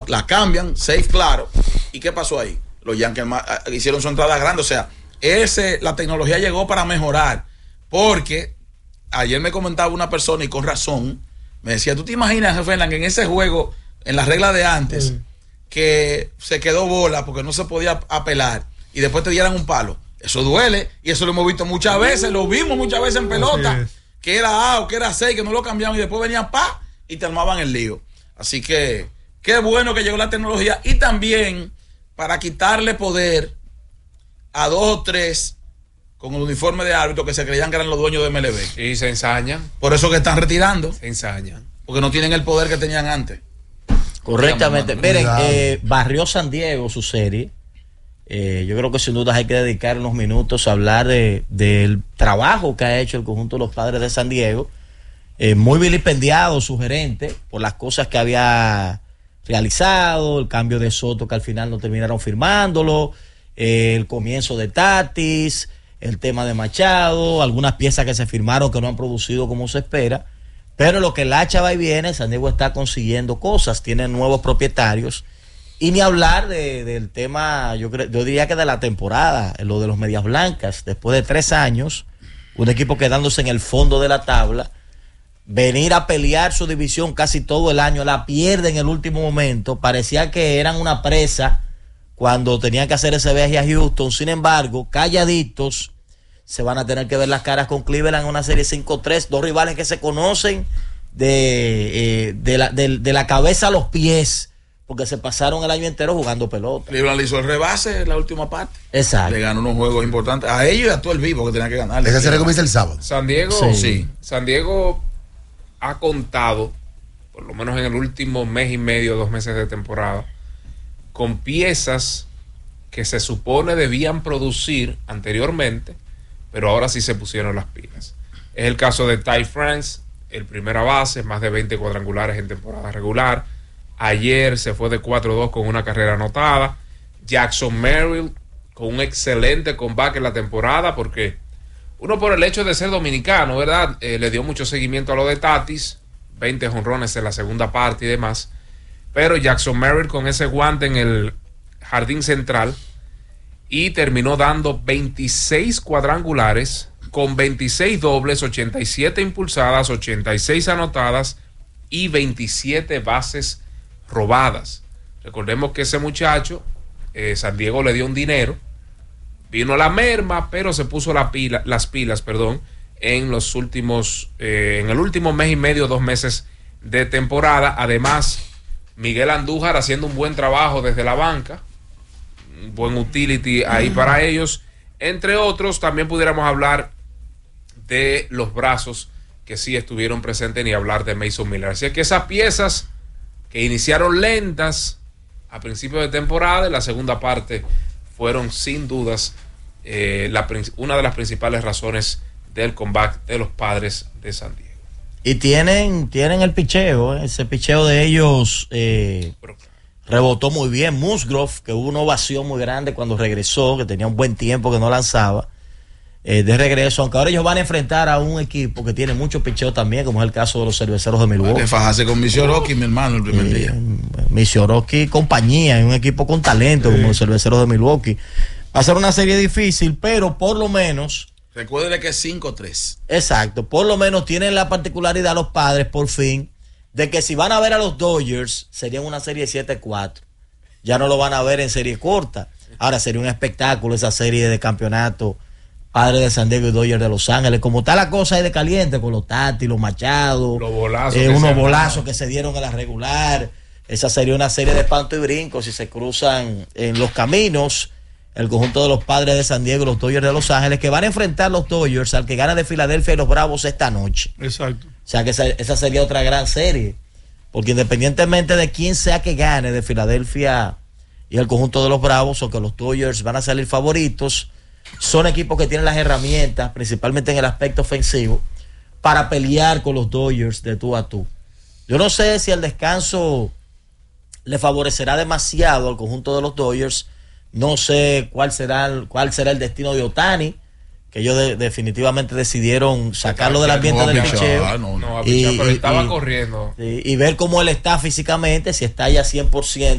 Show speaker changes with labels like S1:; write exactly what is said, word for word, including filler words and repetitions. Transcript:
S1: la cambian, safe claro. ¿Y qué pasó ahí? Los Yankees hicieron su entrada grande. O sea, ese, la tecnología llegó para mejorar. Porque ayer me comentaba una persona, y con razón, me decía, ¿tú te imaginas, jefe Fernández, que en ese juego, en la regla de antes, sí, que se quedó bola porque no se podía apelar y después te dieran un palo? Eso duele, y eso lo hemos visto muchas veces, lo vimos muchas veces en pelota, que era A o que era C, que no lo cambiaban y después venían pa y te armaban el lío. Así que qué bueno que llegó la tecnología, y también para quitarle poder a dos o tres con el uniforme de árbitro que se creían que eran los dueños de M L B.
S2: Y se ensañan.
S1: Por eso que están retirando.
S2: Se ensañan.
S1: Porque no tienen el poder que tenían antes.
S3: Correctamente. Miren, eh, barrió San Diego su serie. Eh, yo creo que sin duda hay que dedicar unos minutos a hablar de, del trabajo que ha hecho el conjunto de los Padres de San Diego. Eh, muy vilipendiado su gerente por las cosas que había realizado, el cambio de Soto que al final no terminaron firmándolo, eh, el comienzo de Tatis, el tema de Machado, algunas piezas que se firmaron que no han producido como se espera. Pero lo que la hacha va y viene, San Diego está consiguiendo cosas, tiene nuevos propietarios. Y ni hablar de, del tema, yo, creo, yo diría que de la temporada, lo de los Medias Blancas, después de tres años, un equipo quedándose en el fondo de la tabla, venir a pelear su división casi todo el año, la pierde en el último momento, parecía que eran una presa cuando tenían que hacer ese viaje a Houston. Sin embargo, calladitos, se van a tener que ver las caras con Cleveland en una serie cinco tres, dos rivales que se conocen de, eh, de, la, de, de la cabeza a los pies, porque se pasaron el año entero jugando pelota.
S1: Cleveland le hizo el rebase en la última parte.
S3: Exacto.
S1: Le ganó unos juegos importantes a ellos y a todo el vivo que tenía que ganar.
S4: Esa serie comienza el sábado.
S2: San Diego,
S3: sí.
S2: sí. San Diego ha contado, por lo menos en el último mes y medio, dos meses de temporada, con piezas que se supone debían producir anteriormente, pero ahora sí se pusieron las pilas. Es el caso de Ty France, el primera base, más de veinte cuadrangulares en temporada regular. Ayer se fue de cuatro dos con una carrera anotada. Jackson Merrill con un excelente comeback en la temporada, porque uno, por el hecho de ser dominicano, ¿verdad? Eh, le dio mucho seguimiento a lo de Tatis, veinte jonrones en la segunda parte y demás. Pero Jackson Merrill con ese guante en el jardín central, y terminó dando veintiséis cuadrangulares con veintiséis dobles, ochenta y siete impulsadas, ochenta y seis anotadas y veintisiete bases robadas. Recordemos que ese muchacho, eh, San Diego le dio un dinero, vino la merma, pero se puso la pila, las pilas, perdón, en los últimos, eh, en el último mes y medio, dos meses de temporada. Además, Miguel Andújar haciendo un buen trabajo desde la banca, un buen utility ahí para ellos. Entre otros, también pudiéramos hablar de los Brazos, que sí estuvieron presentes, ni hablar de Mason Miller. Así que esas piezas que iniciaron lentas a principios de temporada, en la segunda parte fueron sin dudas eh, la, una de las principales razones del comeback de los Padres de San Diego.
S3: Y tienen, tienen el picheo, ¿eh? Ese picheo de ellos eh, rebotó muy bien. Musgrove, que hubo una ovación muy grande cuando regresó, que tenía un buen tiempo que no lanzaba, eh, de regreso, aunque ahora ellos van a enfrentar a un equipo que tiene mucho picheo también, como es el caso de los Cerveceros de Milwaukee.
S1: De fajarse con Misioroki, mi hermano, el primer
S3: eh,
S1: día.
S3: Misioroki compañía, en un equipo con talento, sí, como los Cerveceros de Milwaukee. Va a ser una serie difícil, pero por lo menos...
S1: Recuérdele que es cinco tres.
S3: Exacto, por lo menos tienen la particularidad los Padres, por fin, de que si van a ver a los Dodgers, sería una serie siete cuatro. Ya no lo van a ver en serie corta. Ahora sería un espectáculo esa serie de campeonato, Padres de San Diego y Dodgers de Los Ángeles. Como está la cosa ahí de caliente, con los Tatis, los Machado,
S2: los bolazos,
S3: eh, unos bolazos
S2: dado.
S3: que se dieron a la regular. Esa sería una serie de espanto y brinco si se cruzan en los caminos el conjunto de los Padres de San Diego y los Dodgers de Los Ángeles, que van a enfrentar los Dodgers al que gana de Filadelfia y los Bravos esta noche.
S5: Exacto.
S3: O sea que esa, esa sería otra gran serie, porque independientemente de quién sea que gane de Filadelfia y el conjunto de los Bravos, o que los Dodgers van a salir favoritos, son equipos que tienen las herramientas, principalmente en el aspecto ofensivo, para pelear con los Dodgers de tú a tú. Yo no sé si el descanso le favorecerá demasiado al conjunto de los Dodgers. No sé cuál será, cuál será el destino de Ohtani, que ellos de, definitivamente decidieron sacarlo del ambiente del picheo.
S2: No, no, y, pero y, estaba y, corriendo.
S3: Y, y ver cómo él está físicamente, si está ya cien por ciento.